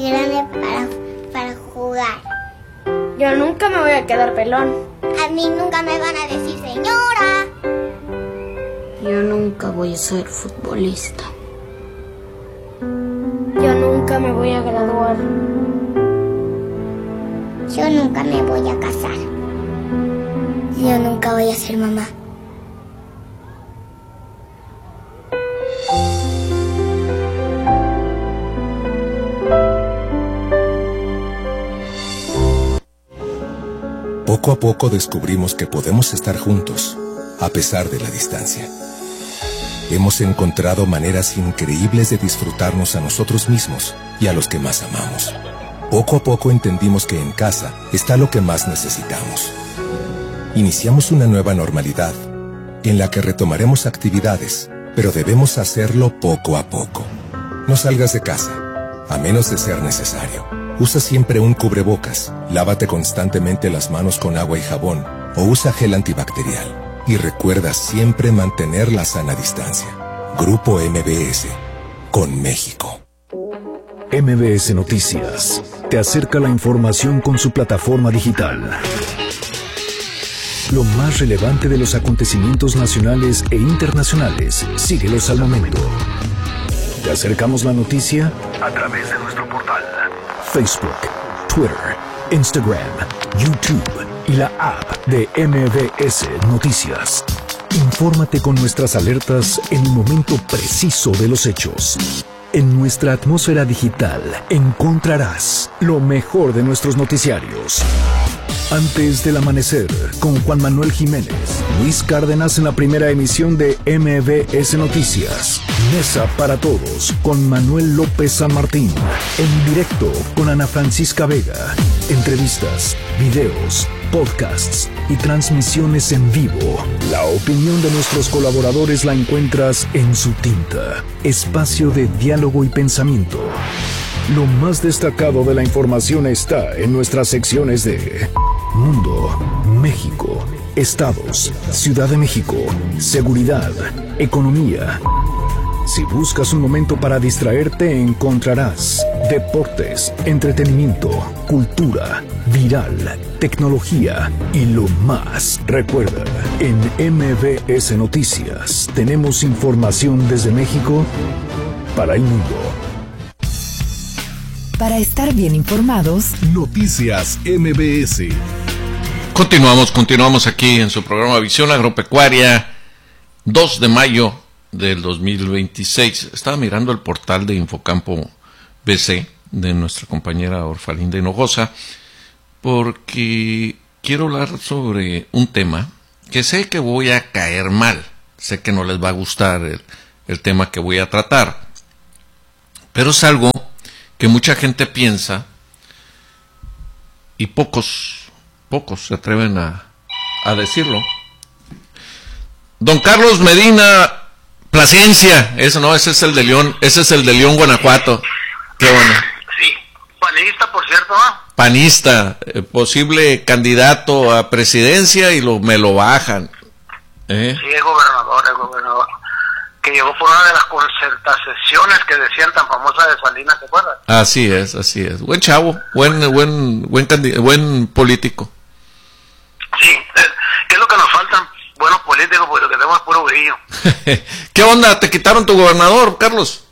grande para jugar. Yo nunca me voy a quedar pelón. A mí nunca me van a decir señora. Yo nunca voy a ser futbolista. Yo nunca me voy a graduar. Yo nunca me voy a casar. Yo nunca voy a ser mamá. Poco a poco descubrimos que podemos estar juntos, a pesar de la distancia. Hemos encontrado maneras increíbles de disfrutarnos a nosotros mismos y a los que más amamos. Poco a poco entendimos que en casa está lo que más necesitamos. Iniciamos una nueva normalidad, en la que retomaremos actividades, pero debemos hacerlo poco a poco. No salgas de casa, a menos de ser necesario. Usa siempre un cubrebocas, lávate constantemente las manos con agua y jabón, o usa gel antibacterial. Y recuerda siempre mantener la sana distancia. Grupo MBS, con México. MBS Noticias te acerca la información con su plataforma digital. Lo más relevante de los acontecimientos nacionales e internacionales. Síguelos al momento. Te acercamos la noticia a través de nuestro portal, Facebook, Twitter, Instagram, YouTube y la app de MBS Noticias. Infórmate con nuestras alertas en el momento preciso de los hechos. En nuestra atmósfera digital encontrarás lo mejor de nuestros noticiarios. Antes del amanecer, con Juan Manuel Jiménez, Luis Cárdenas en la primera emisión de MBS Noticias. Mesa para Todos, con Manuel López San Martín. En directo, con Ana Francisca Vega. Entrevistas, videos, podcasts y transmisiones en vivo. La opinión de nuestros colaboradores la encuentras en Su Tinta, espacio de diálogo y pensamiento. Lo más destacado de la información está en nuestras secciones de Mundo, México, Estados, Ciudad de México, Seguridad, Economía. Si buscas un momento para distraerte, encontrarás deportes, entretenimiento, cultura, viral, tecnología y lo más. Recuerda, en MBS Noticias tenemos información desde México para el mundo. Para estar bien informados, Noticias MBS. Continuamos aquí en su programa Visión Agropecuaria, 2 de mayo del 2026. Estaba mirando el portal de Infocampo BC de nuestra compañera Orfalinda Hinojosa, porque quiero hablar sobre un tema que sé que voy a caer mal, sé que no les va a gustar el tema que voy a tratar, pero es algo que mucha gente piensa y pocos se atreven a decirlo. Don Carlos Medina Plasencia, ese es el de León, Guanajuato. Qué bueno. Sí, panista, por cierto, ¿no? Panista, posible candidato a presidencia y me lo bajan. Sí, es gobernador. Que llegó por una de las concertaciones que decían tan famosas de Salinas, ¿te acuerdas? Así es. Buen chavo, buen político. Sí, ¿qué es lo que nos faltan? Buenos políticos, porque lo que tenemos es puro brillo. ¿Qué onda? ¿Te quitaron tu gobernador, Carlos?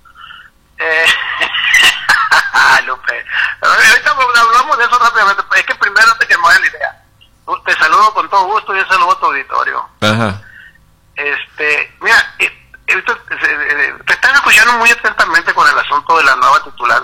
Lupe, ahorita hablamos de eso rápidamente. Es que primero te quemé la idea. Te saludo con todo gusto y un saludo a tu auditorio. Ajá. Mira, te están escuchando muy atentamente con el asunto de la nueva titular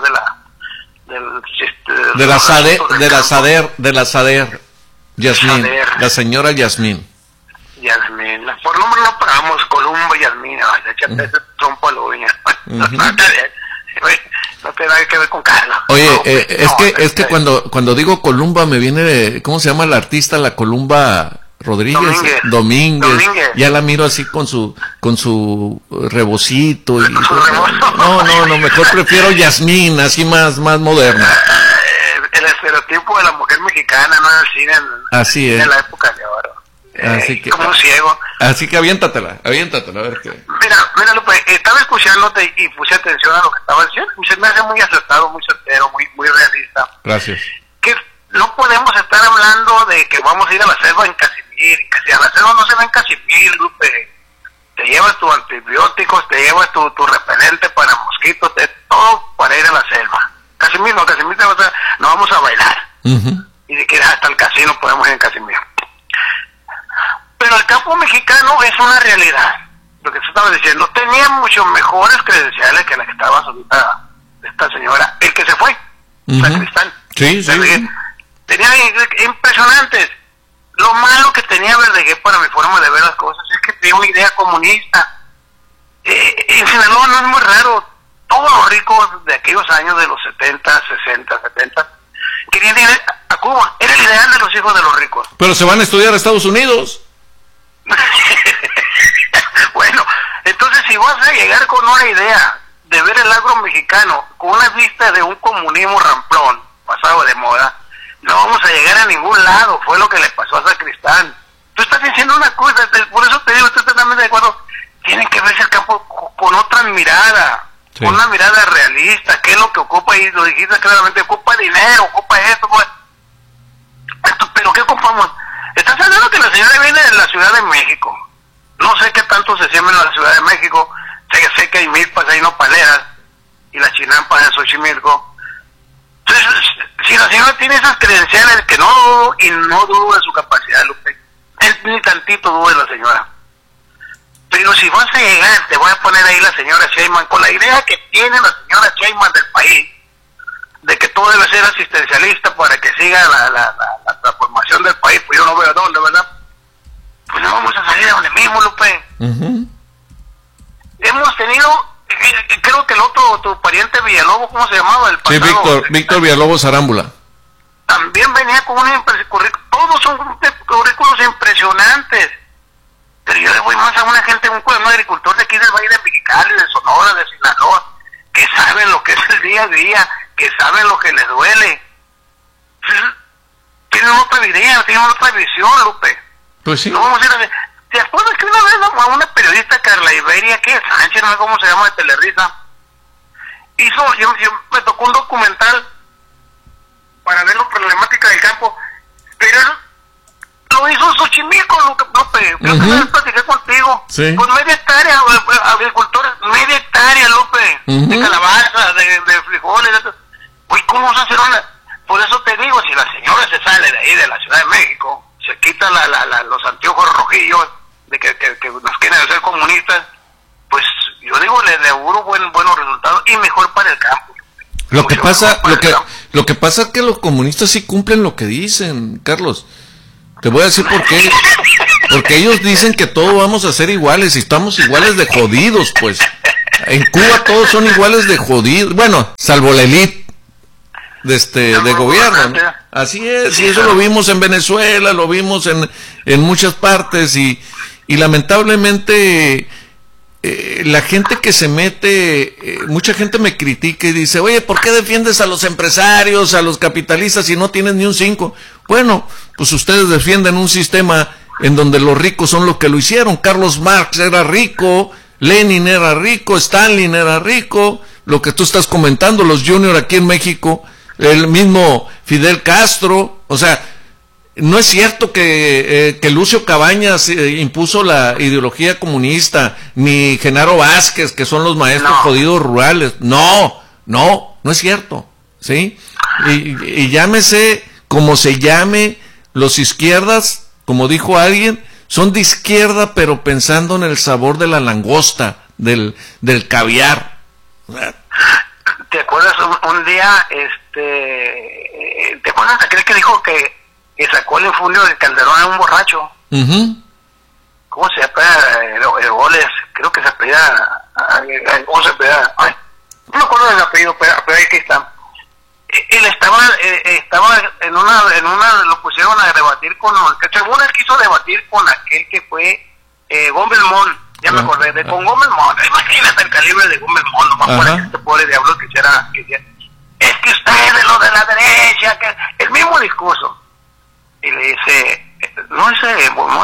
de la SADER, Yasmín, la señora Yasmín. Por nombre no paramos, Columba Yasmín, ese trompo a la uña. No tiene nada que ver con Carlos. Oye, es que cuando digo Columba me viene de, ¿cómo se llama la artista? La Columba Rodríguez, Domínguez. Ya la miro así con su rebocito y no, mejor prefiero Yasmín, así más moderna. El estereotipo de la mujer mexicana, no en el cine, así es. En la época de oro. Así que, como un ciego. Así que aviéntatela, a ver qué. Mira, Lupe, estaba escuchándote y puse atención a lo que estabas diciendo. Se me hace muy acertado, muy certero, muy realista. Gracias. Que no podemos estar hablando de que vamos a ir a la selva en Casimir. Que a la selva no se va en Casimir, Lupe. Te llevas tus antibióticos, te llevas tu repelente para mosquitos, todo para ir a la selva. Casimir no vamos a bailar. Uh-huh. Y de que hasta el casino podemos ir en Casimir. Pero el campo mexicano es una realidad. Lo que tú estabas diciendo, tenía mucho mejores credenciales que la que estaba ahorita esta señora, el que se fue, Sacristán. Sí. Tenía impresionantes. Lo malo que tenía Verdeguer, para mi forma de ver las cosas, es que tenía una idea comunista. En Sinaloa no es muy raro. Todos los ricos de aquellos años de los 70, 60, 70 querían ir a Cuba. Era el ideal de los hijos de los ricos. Pero se van a estudiar a Estados Unidos. Bueno, entonces si vas a llegar con una idea de ver el agro mexicano con una vista de un comunismo ramplón pasado de moda, no vamos a llegar a ningún lado. Fue lo que le pasó a Sacristán. Tú estás diciendo una cosa, por eso te digo, estoy totalmente de acuerdo. Tienen que verse el campo con otra mirada, con una mirada realista. ¿Qué es lo que ocupa? Y lo dijiste claramente, ocupa dinero, ocupa esto, pues. Pero ¿qué ocupamos? ¿Estás hablando que la señora viene de la Ciudad de México? No sé qué tanto se siembra en la Ciudad de México. Sé que hay milpas, hay nopaleras, y las chinampas en Xochimilco. Entonces, si la señora tiene esas credenciales, que no dudo, y no dudo de su capacidad, Lupe, ni tantito dudo de la señora. Pero si vas a llegar, te voy a poner ahí la señora Sheinbaum, con la idea que tiene la señora Sheinbaum del país, de que todo debe ser asistencialista para que siga la transformación del país, pues yo no veo dónde, ¿verdad? Pues no vamos a salir de donde mismo, Lupe. Uh-huh. Hemos tenido, creo que el otro, tu pariente Villalobos, ¿cómo se llamaba? El pasado, sí, Víctor Villalobos Arámbula. También venía con un currículum, todos son currículos impresionantes. Pero yo le voy más a una gente, un agricultor de aquí del Valle de Mexicali, de Sonora, de Sinaloa, que saben lo que es el día a día, que saben lo que les duele. Tienen otra idea, tienen otra visión, Lupe. Pues sí. No vamos a ir a... ¿Te acuerdas que una vez a una periodista, Carla Iberia, que es Sánchez, no sé cómo se llama, de Telerisa, yo me tocó un documental para ver la problemática del campo, pero lo hizo Xochimilco, Lupe, creo que me platiqué contigo, sí. Con media hectárea, agricultores, media hectárea, Lupe, de calabaza, de frijoles, pues ¿cómo se hace una? Por eso te digo, si la señora se sale de ahí, de la Ciudad de México, se quita los anteojos rojillos de que nos quieren hacer comunistas, pues yo digo, le auguro buenos resultados y mejor para el campo. Lo que pasa es que los comunistas sí cumplen lo que dicen, Carlos. Te voy a decir por qué. Porque ellos dicen que todos vamos a ser iguales y estamos iguales de jodidos, pues. En Cuba todos son iguales de jodidos. Bueno, salvo la élite de gobierno, ¿no? Así es, y eso lo vimos en Venezuela, lo vimos en muchas partes y lamentablemente la gente que se mete, mucha gente me critica y dice, oye, ¿por qué defiendes a los empresarios, a los capitalistas si no tienes ni un 5? Bueno, pues ustedes defienden un sistema en donde los ricos son los que lo hicieron. Carlos Marx era rico, Lenin era rico, Stalin era rico, lo que tú estás comentando, los Junior aquí en México, el mismo Fidel Castro. O sea, no es cierto que Lucio Cabañas impuso la ideología comunista, ni Genaro Vázquez, que son los maestros jodidos rurales. No es cierto, ¿sí? Y llámese como se llame, los izquierdas, como dijo alguien, son de izquierda, pero pensando en el sabor de la langosta, del caviar. ¿Te acuerdas un día, te acuerdas aquel que dijo que sacó el infundio del Calderón a un borracho? Uh-huh. ¿Cómo se llama? Goles, creo que se apellida, ¿cómo se apellida? No me acuerdo del apellido, pero ahí que está. Él estaba en una lo pusieron a debatir con que según él quiso debatir con aquel que fue Gómez-Mont, ya me acordé, con Gómez-Mont. Imagínate el calibre de Gómez-Mont, nomás para que este pobre diablo que hiciera, es que usted de lo de la derecha, que el mismo discurso. Y le dice, no ese Gómez-Mont,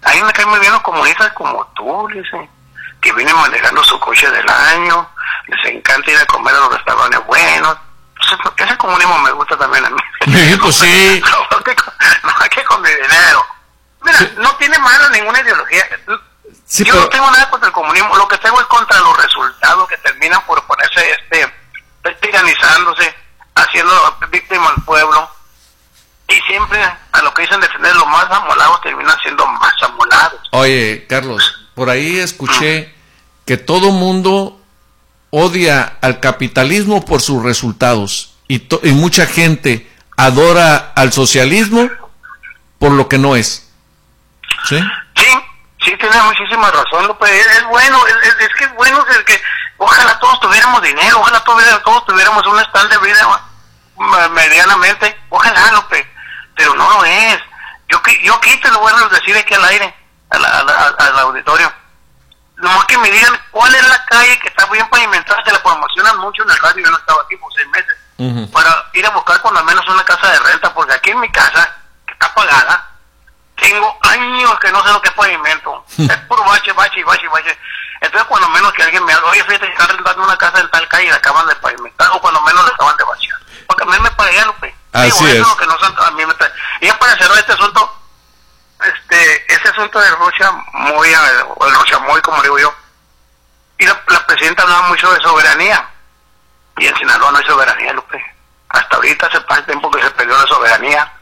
A mí me caen muy bien los comunistas como tú, dice, que vienen manejando su coche del año, les encanta ir a comer a los restaurantes buenos. Ese comunismo me gusta también a mí. Sí, pues sí. No hay que con mi dinero. Mira, sí. No tiene malo ninguna ideología. Sí, yo no tengo nada contra el comunismo, lo que tengo es contra los resultados que terminan por ponerse tiranizándose, haciendo víctima al pueblo, y siempre a lo que dicen defender los más amolados terminan siendo más amolados. Oye, Carlos, por ahí escuché que todo mundo odia al capitalismo por sus resultados y mucha gente adora al socialismo por lo que no es. ¿Sí? Sí, tienes muchísima razón, López. Es bueno, es que es bueno que ojalá todos tuviéramos dinero, ojalá todos tuviéramos un stand de vida medianamente, ojalá, López, pero no lo es. Yo aquí te lo voy a decir aquí al aire, al auditorio. Nomás que me digan cuál es la calle que está bien pavimentada, que la promocionan mucho en el radio, yo no estaba aquí por 6 meses, para ir a buscar por lo menos una casa de renta, porque aquí en mi casa, que está pagada, tengo años que no sé lo que es pavimento. Es puro bache. Entonces, cuando menos que alguien me haga, oye, fíjate que están rentando una casa en tal calle y la acaban de pavimentar, o cuando menos la acaban de vaciar. Porque a mí me pagué, Lupe. Así es. Eso que no son, a mí me y ya para cerrar este asunto, ese asunto de Rusia, o el Rusia muy, como digo yo, y la presidenta hablaba mucho de soberanía, y en Sinaloa no hay soberanía, Lupe. Hasta ahorita hace parte tiempo que se perdió la soberanía.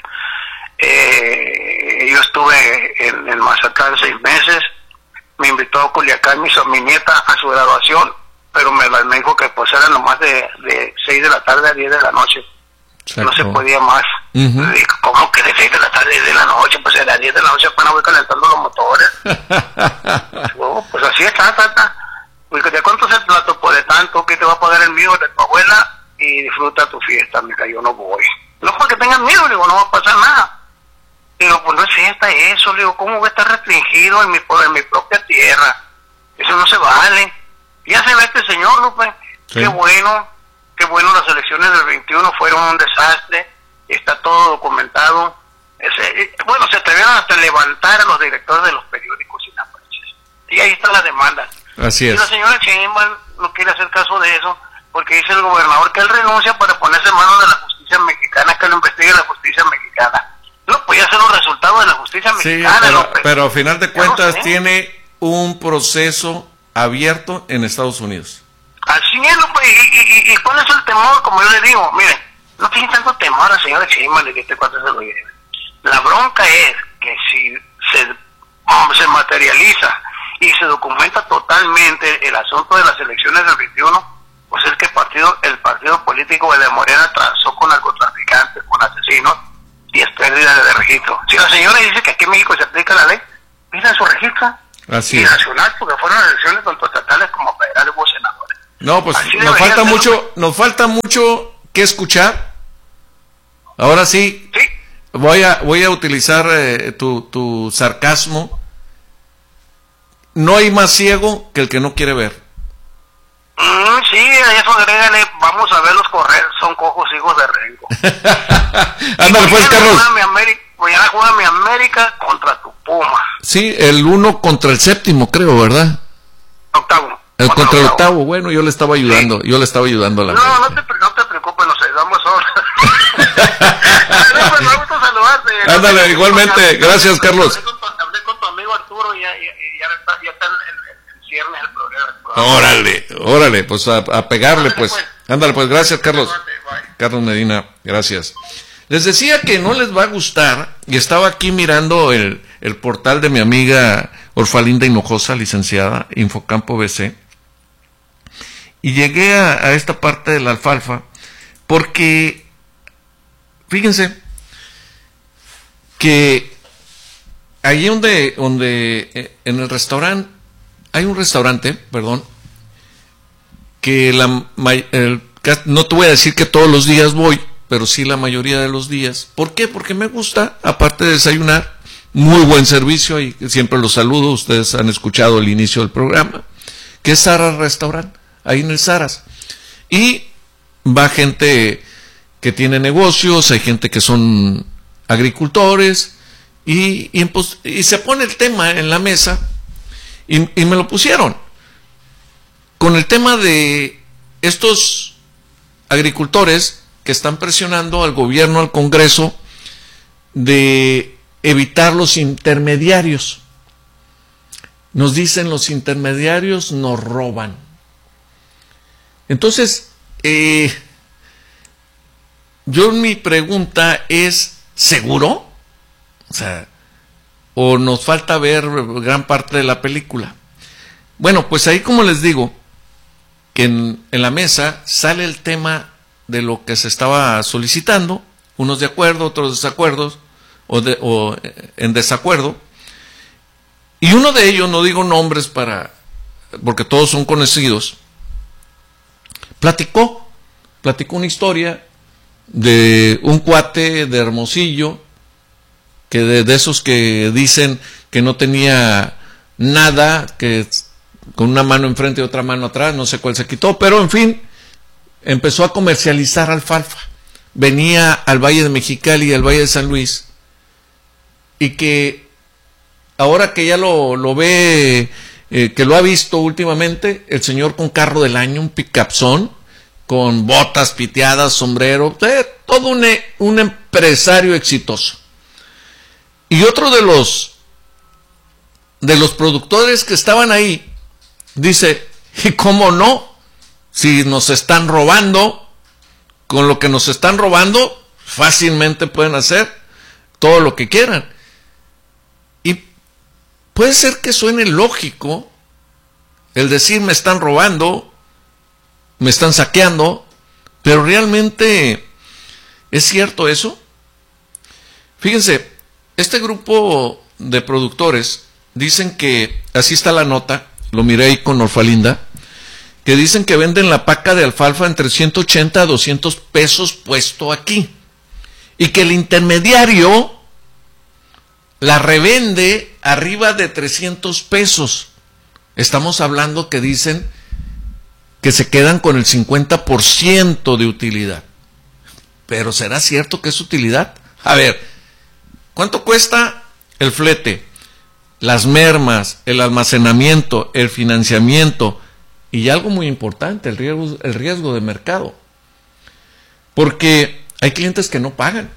Yo estuve en Mazatlán 6 meses, me invitó a Culiacán mi nieta a su graduación, pero me dijo que pues era nomás de 6 de la tarde a 10 de la noche. Exacto. No se podía más. Y, ¿cómo que de 6 de la tarde a 10 de la noche? Pues era 10 de la noche apenas voy calentando los motores. Pues así está. Porque ¿de cuánto es el plato? Pues de tanto, que te va a pagar el mío de tu abuela y disfruta tu fiesta, mija, yo no voy. No porque tengas miedo, digo, no va a pasar nada. Digo, pues no es fiesta eso, digo, ¿cómo voy a estar restringido en mi propia tierra? Eso no se vale. Ya se ve este señor, Lupe, sí. Qué bueno, las elecciones del 21 fueron un desastre, está todo documentado. Se atrevieron hasta a levantar a los directores de los periódicos sinapaches. Y ahí está la demanda. Así es. Y la señora Sheinbaum no quiere hacer caso de eso, porque dice el gobernador que él renuncia para ponerse en manos de la justicia mexicana, que lo investigue la justicia mexicana. No, pues ya son los resultados de la justicia mexicana. Sí, pero a final de cuentas tiene un proceso abierto en Estados Unidos. Así es, López, y ¿cuál es el temor? Como yo le digo, miren, no tiene tanto temor a la señora Sheinbaum de que este cuate se lo lleve. La bronca es que si se materializa y se documenta totalmente el asunto de las elecciones del 21, pues es que el partido político de Morena transó con narcotraficantes, con asesinos, y es pérdida de registro. Si la señora dice que aquí en México se aplica la ley, pida su registro. Así y es. Nacional, porque fueron elecciones tanto estatales como federales, hubo senadores. No, pues nos falta mucho que escuchar. Ahora sí. Voy a utilizar tu sarcasmo. No hay más ciego que el que no quiere ver. Sí, a eso agrégale, vamos a verlos correr, son cojos hijos de rengo. Ándale pues, Carlos. Mañana juega mi América contra tu Puma. Sí, el 1 contra el 7º, creo, ¿verdad? Octavo. Contra el octavo. Bueno, yo le estaba ayudando, sí. A la No te preocupes, nos ayudamos solos. Me gusta saludarte. Ándale, igualmente, gracias, Carlos. Hablé con tu amigo Arturo y ya está en ciernes el programa. Órale, pues a pegarle, pues. Ándale, pues, gracias, Carlos. Carlos Medina, gracias. Les decía que no les va a gustar, y estaba aquí mirando el portal de mi amiga Orfalinda Hinojosa, licenciada, Infocampo BC, y llegué a esta parte de la alfalfa, porque, fíjense, que allí donde en el restaurante, hay un restaurante, que no te voy a decir que todos los días voy, pero sí la mayoría de los días. ¿Por qué? Porque me gusta, aparte de desayunar, muy buen servicio, y siempre los saludo, ustedes han escuchado el inicio del programa, que es Saras Restaurant, ahí en el Saras. Y va gente que tiene negocios, hay gente que son agricultores, Y se pone el tema en la mesa y me lo pusieron con el tema de estos agricultores que están presionando al gobierno, al Congreso, de evitar los intermediarios. Nos dicen, los intermediarios nos roban. Entonces, mi pregunta es, ¿seguro? O sea, ¿o nos falta ver gran parte de la película? Bueno, pues ahí, como les digo, que en la mesa sale el tema de lo que se estaba solicitando, unos de acuerdo, otros desacuerdos, o en desacuerdo, y uno de ellos, no digo nombres porque todos son conocidos, platicó una historia de un cuate de Hermosillo, que de esos que dicen que no tenía nada, que con una mano enfrente y otra mano atrás, no sé cuál se quitó, pero en fin, empezó a comercializar alfalfa. Venía al Valle de Mexicali y al Valle de San Luis, y que ahora que ya lo ve, que lo ha visto últimamente, el señor con carro del año, un pick-upzón, con botas piteadas, sombrero, todo un empresario exitoso. Y otro de los productores que estaban ahí dice, ¿y cómo no? Si nos están robando, con lo que nos están robando, fácilmente pueden hacer todo lo que quieran. Y puede ser que suene lógico el decir, me están robando, me están saqueando, pero realmente ¿es cierto eso? Fíjense, este grupo de productores dicen que, así está la nota, lo miré ahí con Norfalinda, que dicen que venden la paca de alfalfa entre 180 a 200 pesos puesto aquí, y que el intermediario la revende arriba de 300 pesos. Estamos hablando que dicen que se quedan con el 50% de utilidad. Pero ¿será cierto que es utilidad? A ver, ¿cuánto cuesta el flete, las mermas, el almacenamiento, el financiamiento y algo muy importante, el riesgo de mercado? Porque hay clientes que no pagan.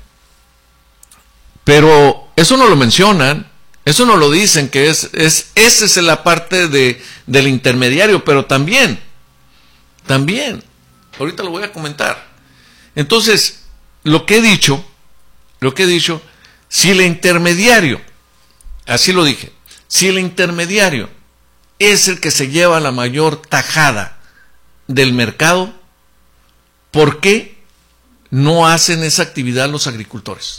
Pero eso no lo mencionan, eso no lo dicen, que esa es la parte del intermediario, pero también, ahorita lo voy a comentar. Entonces, lo que he dicho, si el intermediario, así lo dije, si el intermediario es el que se lleva la mayor tajada del mercado, ¿por qué no hacen esa actividad los agricultores?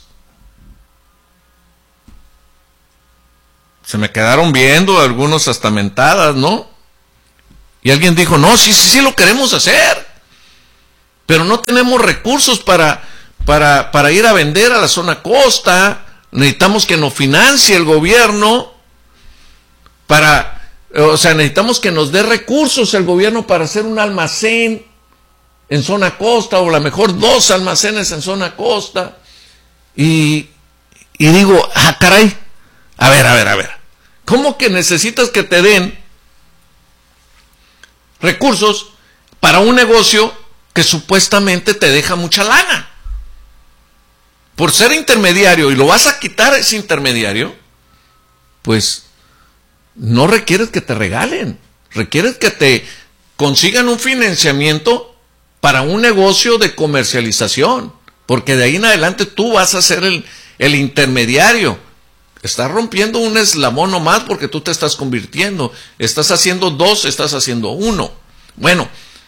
Se me quedaron viendo algunos hasta mentadas, ¿no? Y alguien dijo, no, sí lo queremos hacer, pero no tenemos recursos para ir a vender a la zona costa, necesitamos que nos financie el gobierno, necesitamos que nos dé recursos el gobierno para hacer un almacén en zona costa, o a lo mejor 2 almacenes en zona costa, y digo, caray, a ver, ¿cómo que necesitas que te den recursos para un negocio que supuestamente te deja mucha lana? Por ser intermediario, y lo vas a quitar ese intermediario, pues no requieres que te regalen, requieres que te consigan un financiamiento para un negocio de comercialización, porque de ahí en adelante tú vas a ser el intermediario. Estás rompiendo un eslabón nomás porque tú te estás convirtiendo. Estás haciendo 2, estás haciendo 1. Bueno,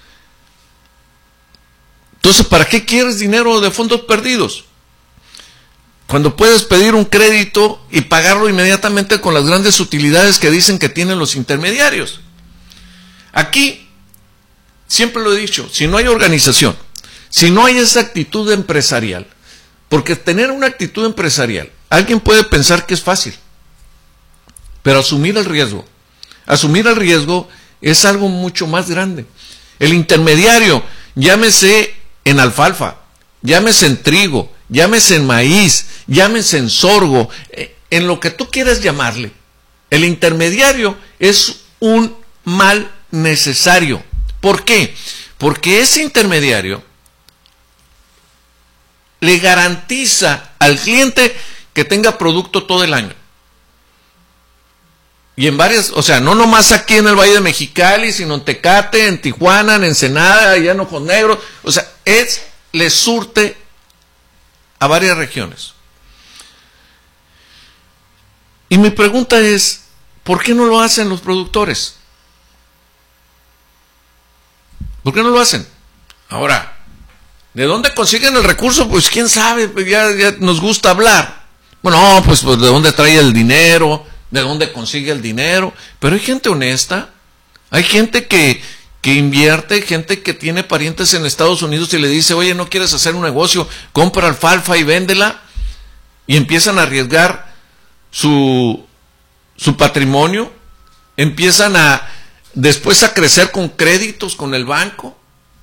entonces, ¿para qué quieres dinero de fondos perdidos? Cuando puedes pedir un crédito y pagarlo inmediatamente con las grandes utilidades que dicen que tienen los intermediarios. Aquí, siempre lo he dicho, si no hay organización, si no hay esa actitud empresarial, porque tener una actitud empresarial, alguien puede pensar que es fácil, pero asumir el riesgo es algo mucho más grande. El intermediario, llámese en alfalfa, llámese en trigo, llámese en maíz, llámese en sorgo, en lo que tú quieras llamarle, el intermediario es un mal necesario. ¿Por qué? Porque ese intermediario le garantiza al cliente que tenga producto todo el año. Y en varias, o sea, no nomás aquí en el Valle de Mexicali, sino en Tecate, en Tijuana, en Ensenada, allá en Ojos Negros. O sea, le surte a varias regiones. Y mi pregunta es, ¿por qué no lo hacen los productores? ¿Por qué no lo hacen? Ahora, ¿de dónde consiguen el recurso? Pues quién sabe, pues ya nos gusta hablar. Bueno, pues de dónde trae el dinero, de dónde consigue el dinero. Pero hay gente honesta, hay gente que invierte, gente que tiene parientes en Estados Unidos y le dice, oye, ¿no quieres hacer un negocio? Compra alfalfa y véndela. Y empiezan a arriesgar su patrimonio, empiezan después a crecer con créditos con el banco,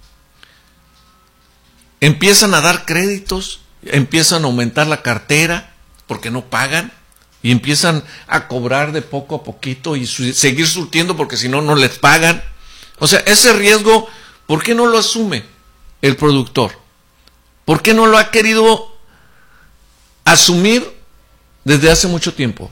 empiezan a dar créditos, empiezan a aumentar la cartera porque no pagan y empiezan a cobrar de poco a poquito y seguir surtiendo porque si no, no les pagan. O sea, ese riesgo, ¿por qué no lo asume el productor? ¿Por qué no lo ha querido asumir desde hace mucho tiempo?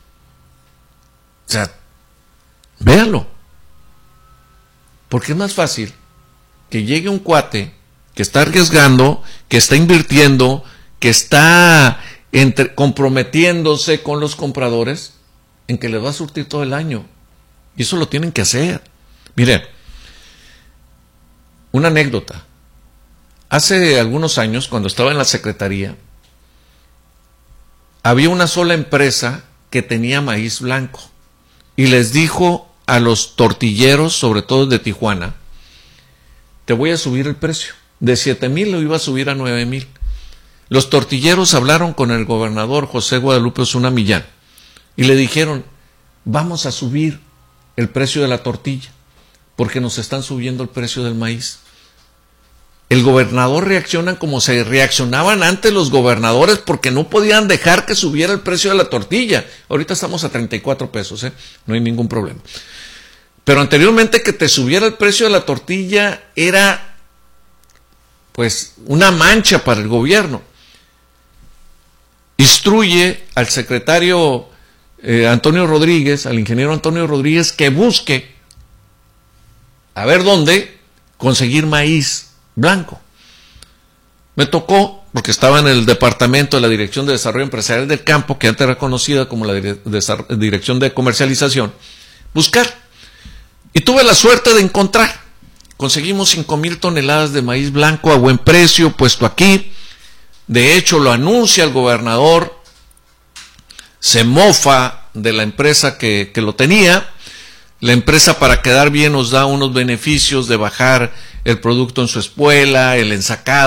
O sea, véanlo. Porque es más fácil que llegue un cuate que está arriesgando, que está invirtiendo, que está comprometiéndose con los compradores, en que les va a surtir todo el año. Y eso lo tienen que hacer. Miren, una anécdota. Hace algunos años, cuando estaba en la secretaría, había una sola empresa que tenía maíz blanco y les dijo a los tortilleros, sobre todo de Tijuana, te voy a subir el precio. De 7,000 lo iba a subir a 9,000. Los tortilleros hablaron con el gobernador José Guadalupe Osuna Millán y le dijeron, vamos a subir el precio de la tortilla porque nos están subiendo el precio del maíz. El gobernador reacciona como se reaccionaban antes los gobernadores porque no podían dejar que subiera el precio de la tortilla. Ahorita estamos a 34 pesos, no hay ningún problema. Pero anteriormente que te subiera el precio de la tortilla era pues una mancha para el gobierno. Instruye al secretario Antonio Rodríguez, al ingeniero Antonio Rodríguez, que busque a ver dónde conseguir maíz blanco. Me tocó, porque estaba en el departamento de la Dirección de Desarrollo Empresarial del Campo, que antes era conocida como la Dirección de Comercialización, buscar. Y tuve la suerte de encontrar. Conseguimos 5,000 toneladas de maíz blanco a buen precio, puesto aquí. De hecho, lo anuncia el gobernador, se mofa de la empresa que lo tenía. La empresa, para quedar bien, nos da unos beneficios de bajar el producto en su espuela, el ensacado.